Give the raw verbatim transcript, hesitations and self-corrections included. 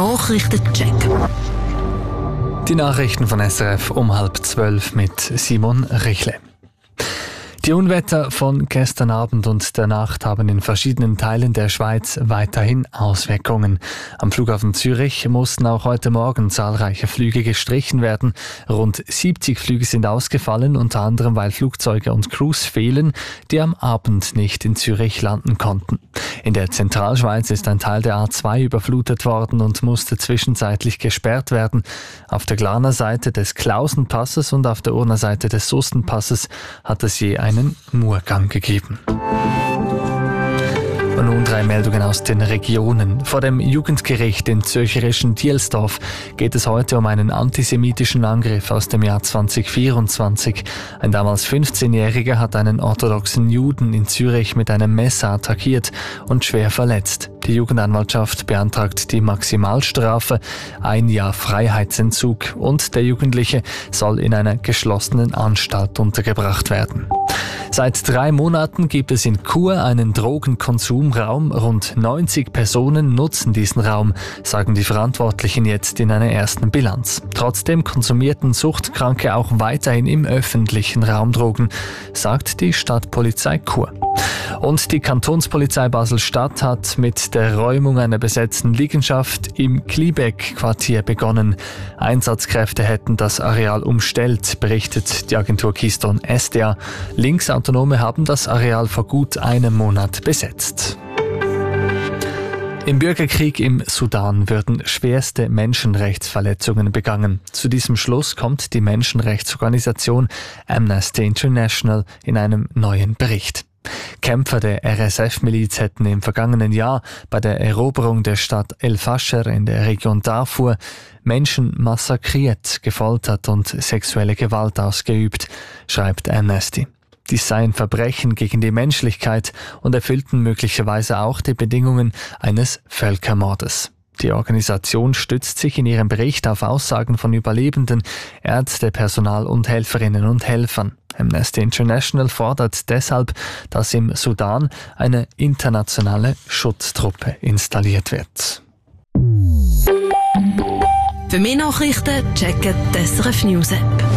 Nachrichtencheck. Die Nachrichten von S R F um halb zwölf mit Simon Richle. Die Unwetter von gestern Abend und der Nacht haben in verschiedenen Teilen der Schweiz weiterhin Auswirkungen. Am Flughafen Zürich mussten auch heute Morgen zahlreiche Flüge gestrichen werden. Rund siebzig Flüge sind ausgefallen, unter anderem weil Flugzeuge und Crews fehlen, die am Abend nicht in Zürich landen konnten. In der Zentralschweiz ist ein Teil der A zwei überflutet worden und musste zwischenzeitlich gesperrt werden. Auf der Glarner Seite des Klausenpasses und auf der Urner Seite des Sustenpasses hat es je einen Murgang gegeben. Und nun drei Meldungen aus den Regionen. Vor dem Jugendgericht im zürcherischen Dielsdorf geht es heute um einen antisemitischen Angriff aus dem Jahr zwanzig vierundzwanzig. Ein damals fünfzehnjähriger hat einen orthodoxen Juden in Zürich mit einem Messer attackiert und schwer verletzt. Die Jugendanwaltschaft beantragt die Maximalstrafe, ein Jahr Freiheitsentzug, und der Jugendliche soll in einer geschlossenen Anstalt untergebracht werden. Seit drei Monaten gibt es in Chur einen Drogenkonsumraum. Rund neunzig Personen nutzen diesen Raum, sagen die Verantwortlichen jetzt in einer ersten Bilanz. Trotzdem konsumierten Suchtkranke auch weiterhin im öffentlichen Raum Drogen, sagt die Stadtpolizei Chur. Und die Kantonspolizei Basel-Stadt hat mit der Räumung einer besetzten Liegenschaft im Kliebeck-Quartier begonnen. Einsatzkräfte hätten das Areal umstellt, berichtet die Agentur Keystone S D A. Linksautonome haben das Areal vor gut einem Monat besetzt. Im Bürgerkrieg im Sudan würden schwerste Menschenrechtsverletzungen begangen. Zu diesem Schluss kommt die Menschenrechtsorganisation Amnesty International in einem neuen Bericht. Kämpfer der R S F-Miliz hätten im vergangenen Jahr bei der Eroberung der Stadt El Fasher in der Region Darfur Menschen massakriert, gefoltert und sexuelle Gewalt ausgeübt, schreibt Amnesty. Dies seien Verbrechen gegen die Menschlichkeit und erfüllten möglicherweise auch die Bedingungen eines Völkermordes. Die Organisation stützt sich in ihrem Bericht auf Aussagen von Überlebenden, Ärzte, Personal und Helferinnen und Helfern. Amnesty International fordert deshalb, dass im Sudan eine internationale Schutztruppe installiert wird. Für mehr Nachrichten checken die S R F News App.